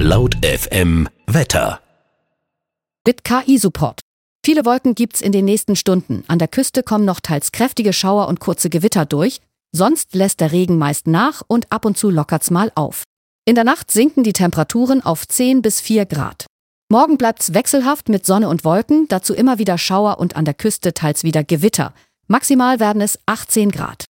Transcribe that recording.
Laut FM Wetter. Mit KI-Support. Viele Wolken gibt's in den nächsten Stunden. An der Küste kommen noch teils kräftige Schauer und kurze Gewitter durch. Sonst lässt der Regen meist nach und ab und zu lockert's mal auf. In der Nacht sinken die Temperaturen auf 10 bis 4 Grad. Morgen bleibt's wechselhaft mit Sonne und Wolken, dazu immer wieder Schauer und an der Küste teils wieder Gewitter. Maximal werden es 18 Grad.